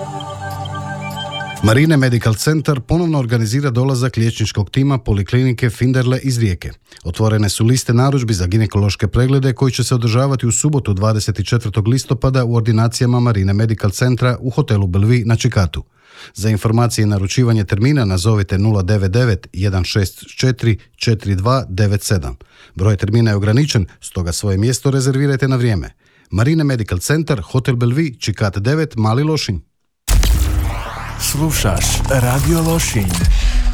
Marine Medical Centar ponovno organizira dolazak liječničkog tima Poliklinike Finderle iz Rijeke. Otvorene su liste narudžbi za ginekološke preglede koji će se održavati u subotu 24. listopada u ordinacijama Marine Medical Centra u hotelu Belvi na Čikatu. Za informacije i naručivanje termina nazovite 099 164 4297. Broj termina je ograničen, stoga svoje mjesto rezervirajte na vrijeme. Marine Medical Centar, hotel Belvi, Čikat 9, Mali Lošinj. Slušaš Radio Lošinj.